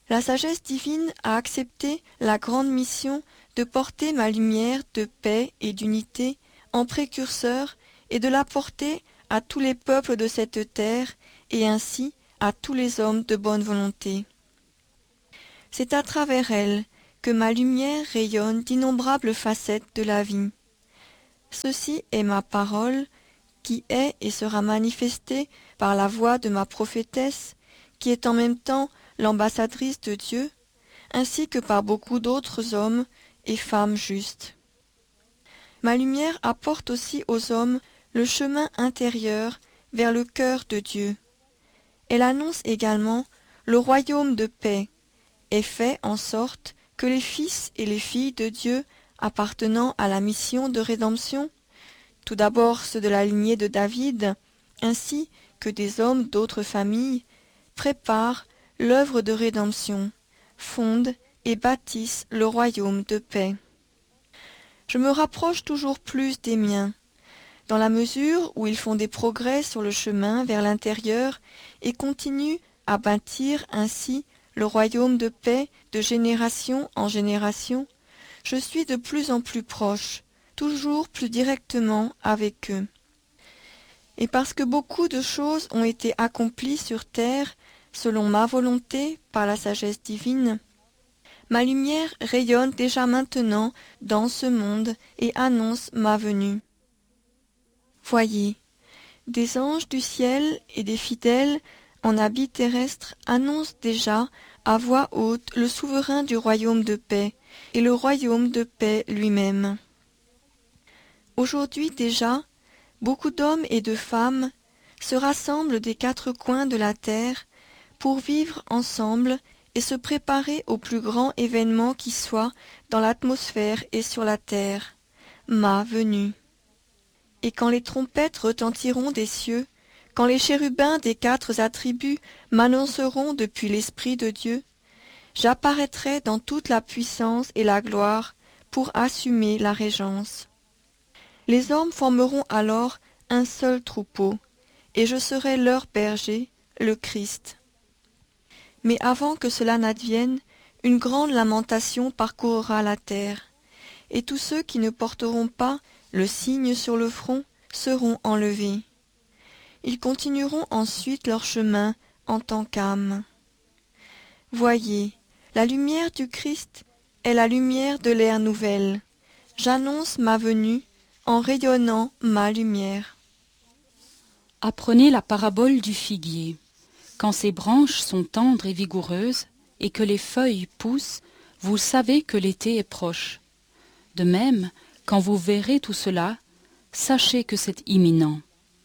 La sagesse divine a accepté la grande mission de porter ma lumière de paix et d'unité en précurseur et de la porter à tous les peuples de cette terre et ainsi à tous les hommes de bonne volonté. C'est à travers elle que ma lumière rayonne d'innombrables facettes de la vie. Ceci est ma parole, qui est et sera manifestée par la voix de ma prophétesse, qui est en même temps l'ambassadrice de Dieu, ainsi que par beaucoup d'autres hommes et femmes justes. Ma lumière apporte aussi aux hommes le chemin intérieur vers le cœur de Dieu. Elle annonce également le royaume de paix, et fait en sorte que les fils et les filles de Dieu appartenant à la mission de rédemption, tout d'abord ceux de la lignée de David, ainsi que des hommes d'autres familles, préparent l'œuvre de rédemption, fondent et bâtissent le royaume de paix. Je me rapproche toujours plus des miens, dans la mesure où ils font des progrès sur le chemin vers l'intérieur et continuent à bâtir ainsi le royaume de paix de génération en génération. Je suis de plus en plus proche, toujours plus directement avec eux. Et parce que beaucoup de choses ont été accomplies sur terre selon ma volonté par la sagesse divine, ma lumière rayonne déjà maintenant dans ce monde et annonce ma venue. Voyez, des anges du ciel et des fidèles en habit terrestre annoncent déjà à voix haute le souverain du royaume de paix et le royaume de paix lui-même. Aujourd'hui déjà, beaucoup d'hommes et de femmes se rassemblent des quatre coins de la terre pour vivre ensemble et se préparer au plus grand événement qui soit dans l'atmosphère et sur la terre, ma venue. Et quand les trompettes retentiront des cieux, quand les chérubins des quatre attributs m'annonceront depuis l'Esprit de Dieu, j'apparaîtrai dans toute la puissance et la gloire pour assumer la régence. Les hommes formeront alors un seul troupeau, et je serai leur berger, le Christ. Mais avant que cela n'advienne, une grande lamentation parcourra la terre, et tous ceux qui ne porteront pas le signe sur le front seront enlevés. Ils continueront ensuite leur chemin en tant qu'âmes. Voyez, la lumière du Christ est la lumière de l'ère nouvelle. J'annonce ma venue en rayonnant ma lumière. Apprenez la parabole du figuier. Quand ses branches sont tendres et vigoureuses, et que les feuilles poussent, vous savez que l'été est proche. De même, quand vous verrez tout cela, sachez que c'est imminent.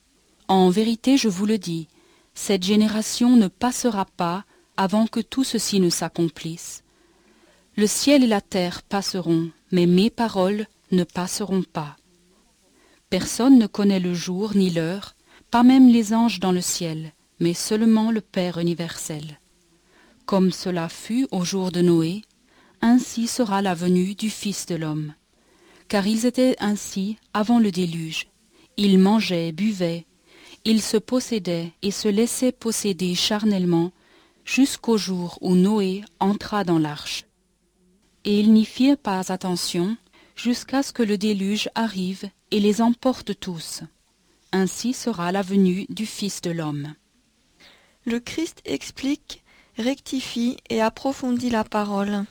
En vérité, je vous le dis, cette génération ne passera pas avant que tout ceci ne s'accomplisse. Le ciel et la terre passeront, mais mes paroles ne passeront pas. Personne ne connaît le jour ni l'heure, pas même les anges dans le ciel, mais seulement le Père universel. Comme cela fut au jour de Noé, ainsi sera la venue du Fils de l'homme. Car ils étaient ainsi avant le déluge. Ils mangeaient, buvaient, ils se possédaient et se laissaient posséder charnellement jusqu'au jour où Noé entra dans l'arche. Et ils n'y firent pas attention jusqu'à ce que le déluge arrive et les emporte tous. Ainsi sera la venue du Fils de l'homme. Le Christ explique, rectifie et approfondit la parole.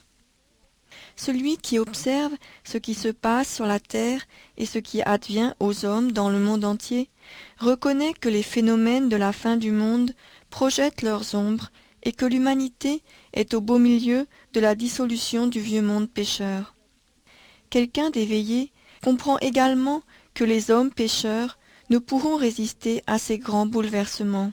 Celui qui observe ce qui se passe sur la terre et ce qui advient aux hommes dans le monde entier, reconnaît que les phénomènes de la fin du monde projettent leurs ombres et que l'humanité est au beau milieu de la dissolution du vieux monde pécheur. Quelqu'un d'éveillé comprend également que les hommes pécheurs ne pourront résister à ces grands bouleversements.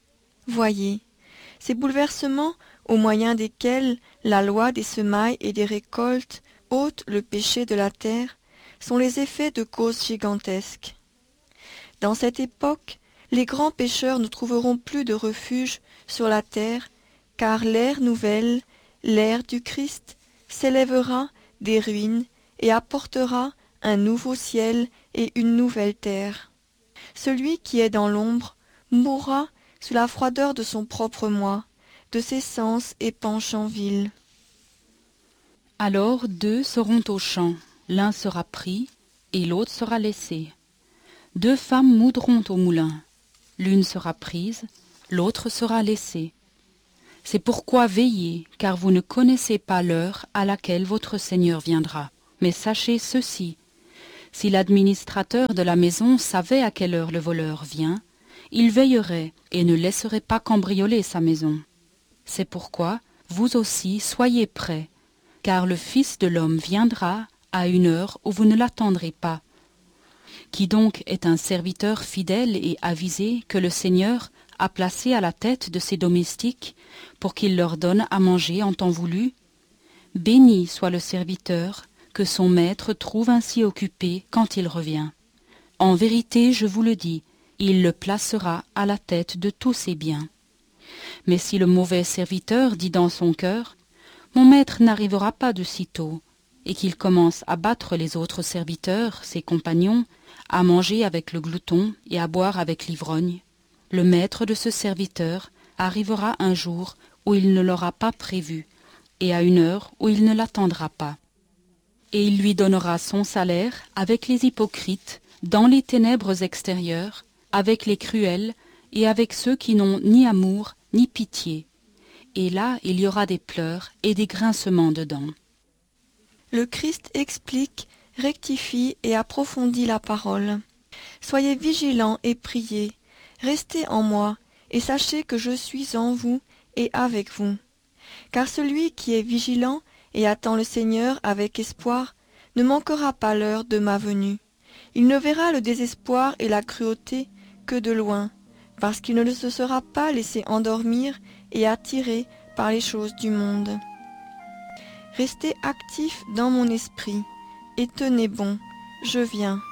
Voyez, ces bouleversements au moyen desquels la loi des semailles et des récoltes ôte le péché de la terre sont les effets de causes gigantesques. Dans cette époque, les grands pécheurs ne trouveront plus de refuge sur la terre, car l'ère nouvelle, l'ère du Christ, s'élèvera des ruines et apportera un nouveau ciel et une nouvelle terre. Celui qui est dans l'ombre mourra sous la froideur de son propre moi, de ses sens épanche en ville. Alors 2 seront au champ, l'un sera pris et l'autre sera laissé. 2 femmes moudront au moulin, l'une sera prise, l'autre sera laissée. C'est pourquoi veillez, car vous ne connaissez pas l'heure à laquelle votre Seigneur viendra. Mais sachez ceci, si l'administrateur de la maison savait à quelle heure le voleur vient, il veillerait et ne laisserait pas cambrioler sa maison. C'est pourquoi vous aussi soyez prêts, car le Fils de l'homme viendra à une heure où vous ne l'attendrez pas. Qui donc est un serviteur fidèle et avisé que le Seigneur a placé à la tête de ses domestiques pour qu'il leur donne à manger en temps voulu? Béni soit le serviteur que son maître trouve ainsi occupé quand il revient. En vérité, je vous le dis, il le placera à la tête de tous ses biens. Mais si le mauvais serviteur dit dans son cœur, « Mon maître n'arrivera pas de sitôt », et qu'il commence à battre les autres serviteurs, ses compagnons, à manger avec le glouton et à boire avec l'ivrogne, le maître de ce serviteur arrivera un jour où il ne l'aura pas prévu, et à une heure où il ne l'attendra pas. Et il lui donnera son salaire avec les hypocrites, dans les ténèbres extérieures, avec les cruels et avec ceux qui n'ont ni amour ni pitié. Et là, il y aura des pleurs et des grincements de dents. Le Christ explique, rectifie et approfondit la parole. Soyez vigilants et priez, restez en moi, et sachez que je suis en vous et avec vous. Car celui qui est vigilant et attend le Seigneur avec espoir ne manquera pas l'heure de ma venue. Il ne verra le désespoir et la cruauté que de loin, parce qu'il ne se sera pas laissé endormir et attirer par les choses du monde. Restez actifs dans mon esprit, et tenez bon, je viens.